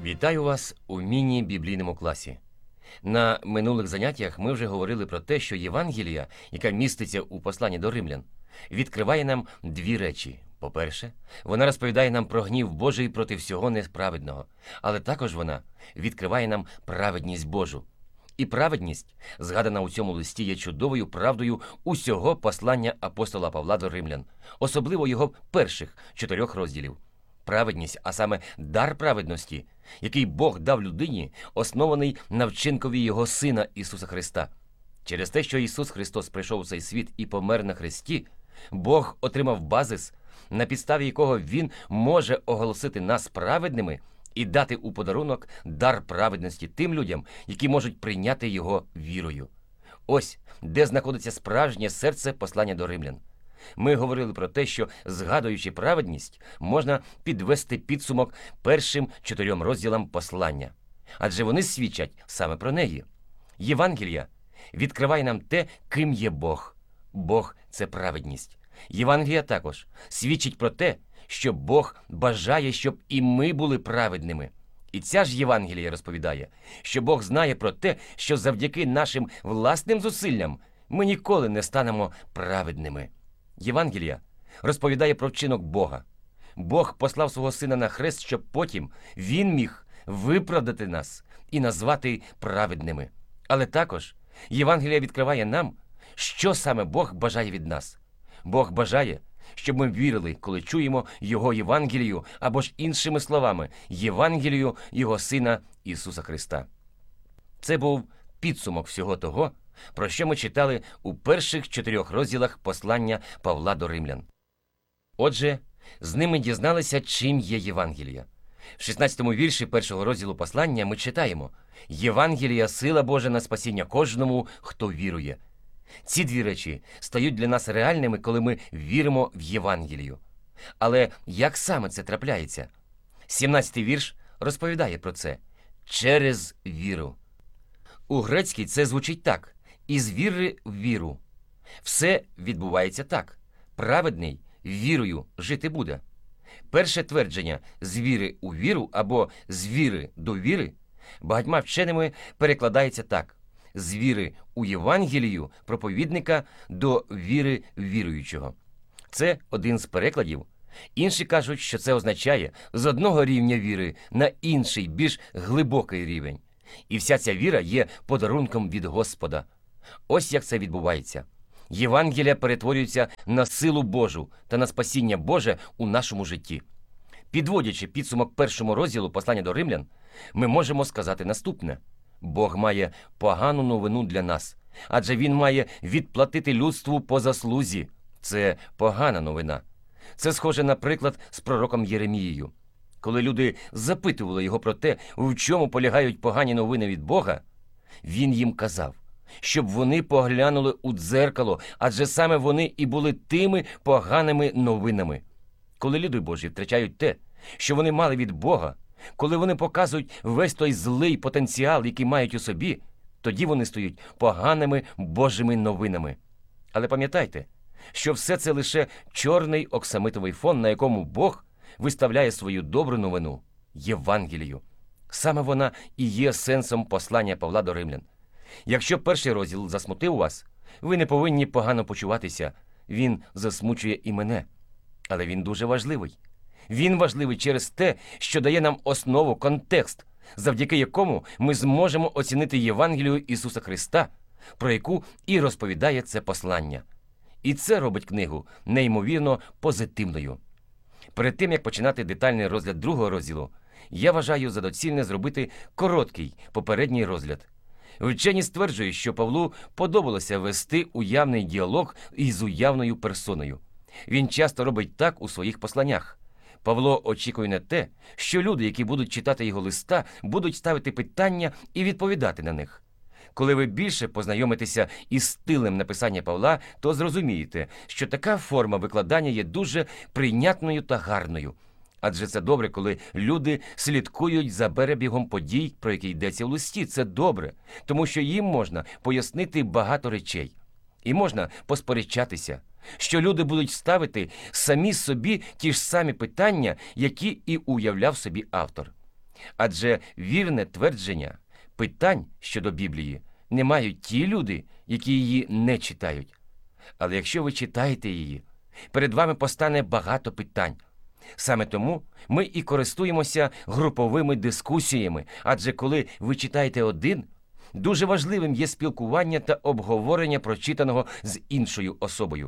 Вітаю вас у міні-біблійному класі. На минулих заняттях ми вже говорили про те, що Євангелія, яка міститься у посланні до римлян, відкриває нам дві речі. По-перше, вона розповідає нам про гнів Божий проти всього неправедного, але також вона відкриває нам праведність Божу. І праведність, згадана у цьому листі, є чудовою правдою усього послання апостола Павла до римлян, особливо його перших 4 розділів. Праведність, а саме дар праведності, який Бог дав людині, оснований на вчинкові Його Сина Ісуса Христа. Через те, що Ісус Христос прийшов у цей світ і помер на хресті, Бог отримав базис, на підставі якого Він може оголосити нас праведними і дати у подарунок дар праведності тим людям, які можуть прийняти Його вірою. Ось де знаходиться справжнє серце послання до римлян. Ми говорили про те, що, згадуючи праведність, можна підвести підсумок першим 4 розділам послання. Адже вони свідчать саме про неї. Євангелія відкриває нам те, ким є Бог. Бог – це праведність. Євангелія також свідчить про те, що Бог бажає, щоб і ми були праведними. І ця ж Євангелія розповідає, що Бог знає про те, що завдяки нашим власним зусиллям ми ніколи не станемо праведними. Євангелія розповідає про вчинок Бога. Бог послав свого Сина на хрест, щоб потім Він міг виправдати нас і назвати праведними. Але також Євангелія відкриває нам, що саме Бог бажає від нас. Бог бажає, щоб ми вірили, коли чуємо Його Євангелію, або ж іншими словами, Євангелію Його Сина Ісуса Христа. Це був підсумок всього того, про що ми читали у перших 4 розділах послання Павла до римлян. Отже, з ними дізналися, чим є Євангелія. В 16-му вірші 1-го розділу послання ми читаємо: «Євангелія – сила Божа на спасіння кожному, хто вірує». Ці дві речі стають для нас реальними, коли ми віримо в Євангелію. Але як саме це трапляється? 17-й вірш розповідає про це – «через віру». У грецькій це звучить так: «із віри в віру». Все відбувається так. Праведний вірою жити буде. Перше твердження «з віри у віру» або «з віри до віри» багатьма вченими перекладається так: «з віри у Євангелію проповідника до віри віруючого». Це один з перекладів. Інші кажуть, що це означає з одного рівня віри на інший, більш глибокий рівень. І вся ця віра є подарунком від Господа. Ось як це відбувається. Євангелія перетворюється на силу Божу та на спасіння Боже у нашому житті. Підводячи підсумок 1-му розділу послання до римлян, ми можемо сказати наступне: Бог має погану новину для нас, адже Він має відплатити людству по заслузі. Це погана новина. Це схоже на приклад з пророком Єремією. Коли люди запитували його про те, в чому полягають погані новини від Бога, він їм казав, щоб вони поглянули у дзеркало, адже саме вони і були тими поганими новинами. Коли люди Божі втрачають те, що вони мали від Бога, коли вони показують весь той злий потенціал, який мають у собі, тоді вони стають поганими Божими новинами. Але пам'ятайте, що все це лише чорний оксамитовий фон, на якому Бог виставляє свою добру новину – Євангелію. Саме вона і є сенсом послання Павла до римлян. Якщо перший розділ засмутив вас, ви не повинні погано почуватися. Він засмучує і мене. Але він дуже важливий. Він важливий через те, що дає нам основу, контекст, завдяки якому ми зможемо оцінити Євангелію Ісуса Христа, про яку і розповідає це послання. І це робить книгу неймовірно позитивною. Перед тим, як починати детальний розгляд 2-го розділу, я вважаю за доцільне зробити короткий попередній розгляд. Вчені стверджують, що Павлу подобалося вести уявний діалог із уявною персоною. Він часто робить так у своїх посланнях. Павло очікує на те, що люди, які будуть читати його листа, будуть ставити питання і відповідати на них. Коли ви більше познайомитеся із стилем написання Павла, то зрозумієте, що така форма викладання є дуже прийнятною та гарною. Адже це добре, коли люди слідкують за перебігом подій, про які йдеться в листі. Це добре, тому що їм можна пояснити багато речей. І можна посперечатися, що люди будуть ставити самі собі ті ж самі питання, які і уявляв собі автор. Адже вірне твердження питань щодо Біблії не мають ті люди, які її не читають. Але якщо ви читаєте її, перед вами постане багато питань. Саме тому ми і користуємося груповими дискусіями, адже коли ви читаєте один, дуже важливим є спілкування та обговорення прочитаного з іншою особою.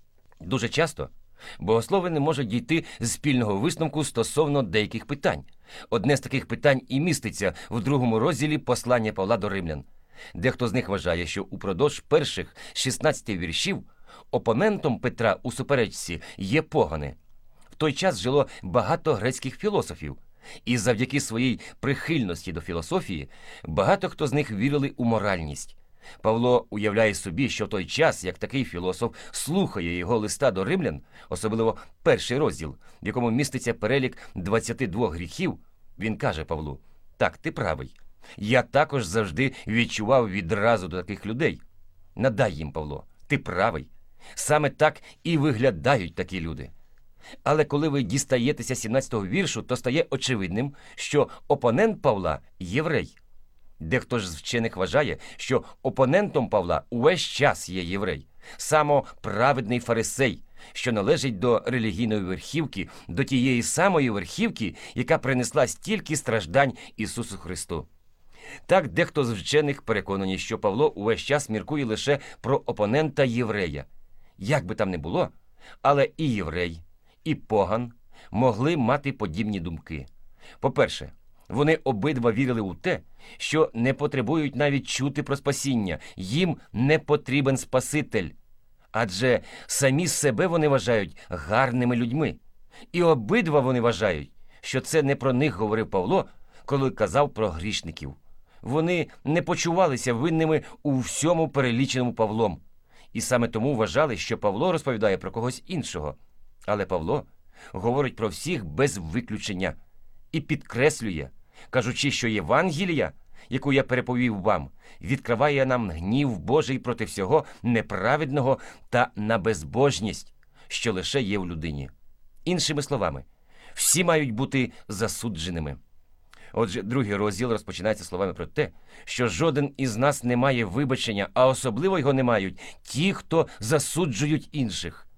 Дуже часто богослови не можуть дійти з спільного висновку стосовно деяких питань. Одне з таких питань і міститься в 2 розділі послання Павла до римлян. Дехто з них вважає, що упродовж перших 16 віршів опонентом Петра у суперечці є погани. В той час жило багато грецьких філософів, і завдяки своїй прихильності до філософії багато хто з них вірили у моральність. Павло уявляє собі, що в той час, як такий філософ слухає його листа до римлян, особливо 1 розділ, в якому міститься перелік 22 гріхів, він каже Павлу: «Так, ти правий. Я також завжди відчував відразу до таких людей. Надай їм, Павло, ти правий. Саме так і виглядають такі люди». Але коли ви дістаєтеся 17-го віршу, то стає очевидним, що опонент Павла – єврей. Дехто ж з вчених вважає, що опонентом Павла увесь час є єврей, самоправедний фарисей, що належить до релігійної верхівки, до тієї самої верхівки, яка принесла стільки страждань Ісусу Христу. Так, дехто з вчених переконані, що Павло увесь час міркує лише про опонента єврея. Як би там не було, але і єврей, і поган могли мати подібні думки. По-перше, вони обидва вірили у те, що не потребують навіть чути про спасіння, їм не потрібен Спаситель. Адже самі себе вони вважають гарними людьми. І обидва вони вважають, що це не про них говорив Павло, коли казав про грішників. Вони не почувалися винними у всьому переліченому Павлом. І саме тому вважали, що Павло розповідає про когось іншого. Але Павло говорить про всіх без виключення і підкреслює, кажучи, що Євангелія, яку я переповів вам, відкриває нам гнів Божий проти всього неправедного та на безбожність, що лише є в людині. Іншими словами, всі мають бути засудженими. Отже, 2 розділ розпочинається словами про те, що жоден із нас не має вибачення, а особливо його не мають ті, хто засуджують інших.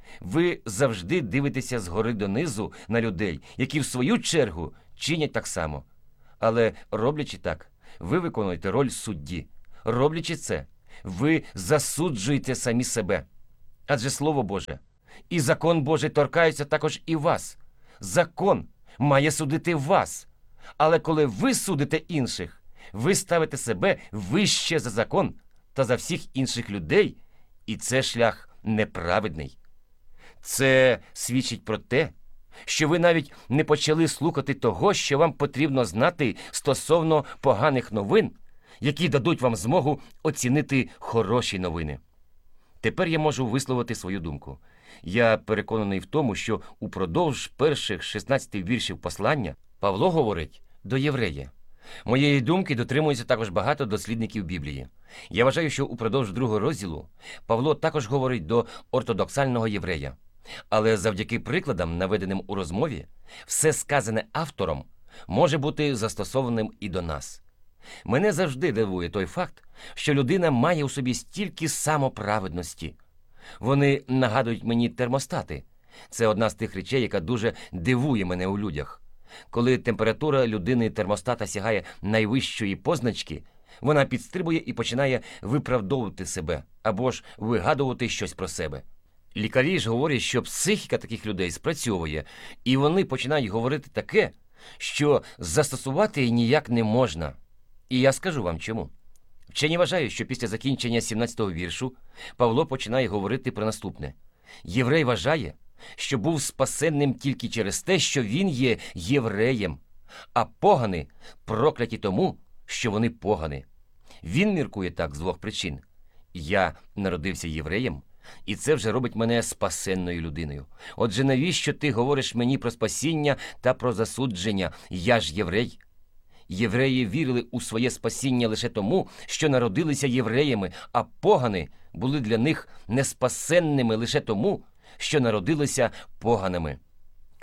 Ви завжди дивитеся згори донизу на людей, які в свою чергу чинять так само. Але роблячи так, ви виконуєте роль судді. Роблячи це, ви засуджуєте самі себе. Адже Слово Боже і закон Божий торкаються також і вас. Закон має судити вас. Але коли ви судите інших, ви ставите себе вище за закон та за всіх інших людей, і це шлях неправедний. Це свідчить про те, що ви навіть не почали слухати того, що вам потрібно знати стосовно поганих новин, які дадуть вам змогу оцінити хороші новини. Тепер я можу висловити свою думку. Я переконаний в тому, що упродовж перших 16 віршів послання Павло говорить до єврея. Моєї думки дотримується також багато дослідників Біблії. Я вважаю, що упродовж 2 розділу Павло також говорить до ортодоксального єврея. Але завдяки прикладам, наведеним у розмові, все сказане автором може бути застосованим і до нас. Мене завжди дивує той факт, що людина має у собі стільки самоправедності. Вони нагадують мені термостати. Це одна з тих речей, яка дуже дивує мене у людях. Коли температура людини термостата сягає найвищої позначки, вона підстрибує і починає виправдовувати себе або ж вигадувати щось про себе. Лікарі ж говорять, що психіка таких людей спрацьовує, і вони починають говорити таке, що застосувати ніяк не можна. І я скажу вам чому. Вчені вважають, що після закінчення 17-го віршу Павло починає говорити про наступне. Єврей вважає, що був спасенним тільки через те, що він є євреєм, а погани прокляті тому, що вони погани. Він міркує так з 2 причин. Я народився євреєм, і це вже робить мене спасенною людиною. Отже, навіщо ти говориш мені про спасіння та про засудження? Я ж єврей. Євреї вірили у своє спасіння лише тому, що народилися євреями, а погани були для них неспасенними лише тому, що народилися поганими.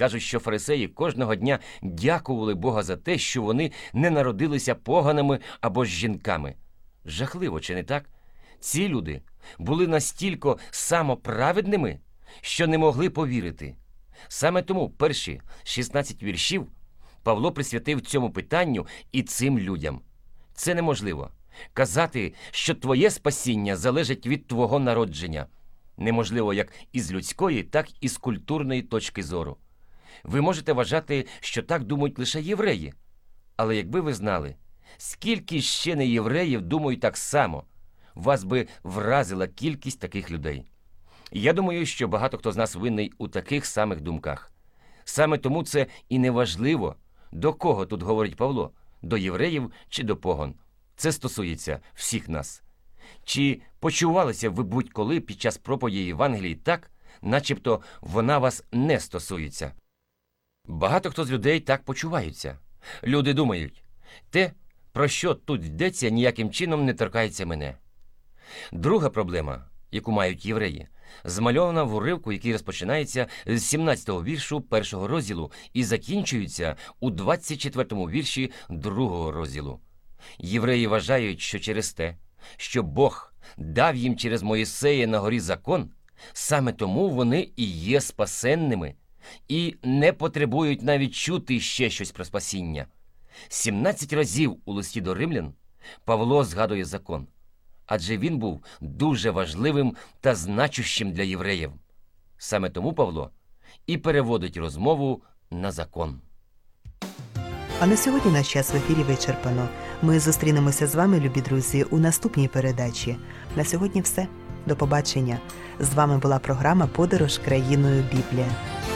Кажуть, що фарисеї кожного дня дякували Бога за те, що вони не народилися поганими або ж жінками. Жахливо, чи не так? Ці люди були настільки самоправедними, що не могли повірити. Саме тому перші 16 віршів Павло присвятив цьому питанню і цим людям. Це неможливо. Казати, що твоє спасіння залежить від твого народження. Неможливо як із людської, так і з культурної точки зору. Ви можете вважати, що так думають лише євреї. Але якби ви знали, скільки ще не євреїв думають так само, вас би вразила кількість таких людей. Я думаю, що багато хто з нас винний у таких самих думках. Саме тому це і не важливо, до кого тут говорить Павло, до євреїв чи до поган. Це стосується всіх нас. Чи почувалися ви будь-коли під час проповіді Євангелії так, начебто вона вас не стосується? Багато хто з людей так почуваються. Люди думають, те, про що тут йдеться, ніяким чином не торкається мене. Друга проблема, яку мають євреї, змальована в уривку, який розпочинається з 17-го віршу 1-го розділу і закінчується у 24-му вірші 2-го розділу. Євреї вважають, що через те, що Бог дав їм через Моїсея на горі закон, саме тому вони і є спасенними, і не потребують навіть чути ще щось про спасіння. 17 разів у листі до римлян Павло згадує закон, адже він був дуже важливим та значущим для євреїв. Саме тому Павло і переводить розмову на закон. А на сьогодні наш час в ефірі вичерпано. Ми зустрінемося з вами, любі друзі, у наступній передачі. На сьогодні все. До побачення. З вами була програма «Подорож країною Біблія».